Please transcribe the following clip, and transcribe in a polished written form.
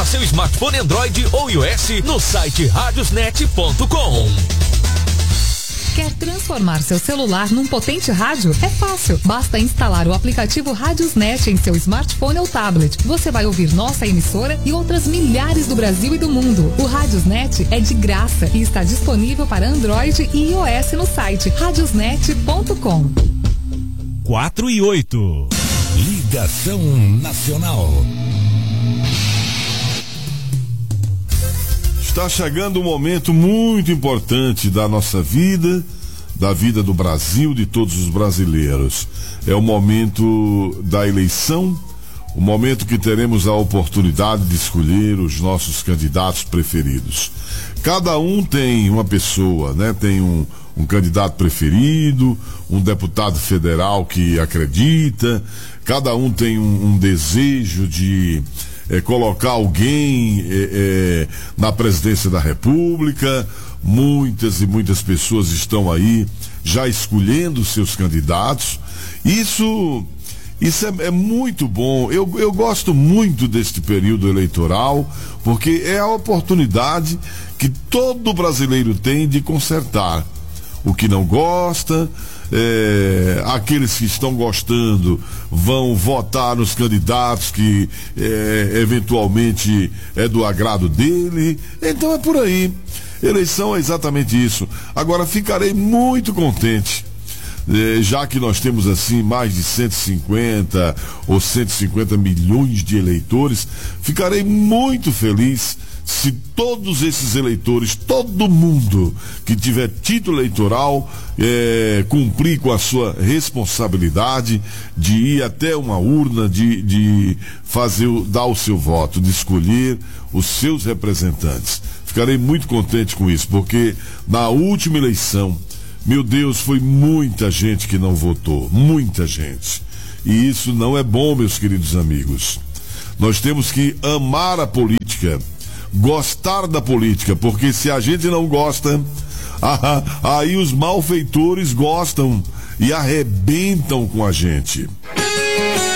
seu smartphone Android ou iOS no site radiosnet.com. Quer transformar seu celular num potente rádio? É fácil. Basta instalar o aplicativo Radiosnet em seu smartphone ou tablet. Você vai ouvir nossa emissora e outras milhares do Brasil e do mundo. O Radiosnet é de graça e está disponível para Android e iOS no site radiosnet.com. 4 e 8. Ligação Nacional. Está chegando um momento muito importante da nossa vida, da vida do Brasil, de todos os brasileiros. É o momento da eleição, o momento que teremos a oportunidade de escolher os nossos candidatos preferidos. Cada um tem uma pessoa, né? Tem um candidato preferido, um deputado federal que acredita, cada um tem um desejo de colocar alguém na presidência da República. Muitas e muitas pessoas estão aí já escolhendo seus candidatos. Isso é muito bom. Eu gosto muito deste período eleitoral, porque é a oportunidade que todo brasileiro tem de consertar o que não gosta. Aqueles que estão gostando vão votar nos candidatos que eventualmente é do agrado dele. Então é por aí. Eleição é exatamente isso. Agora, ficarei muito contente, já que nós temos assim mais de 150 ou 150 milhões de eleitores. Ficarei muito feliz se todos esses eleitores, todo mundo que tiver título eleitoral, cumprir com a sua responsabilidade de ir até uma urna, de dar o seu voto, de escolher os seus representantes. Ficarei muito contente com isso, porque na última eleição, meu Deus, foi muita gente que não votou, muita gente. E isso não é bom, meus queridos amigos. Nós temos que amar a política, gostar da política, porque se a gente não gosta, aí os malfeitores gostam e arrebentam com a gente.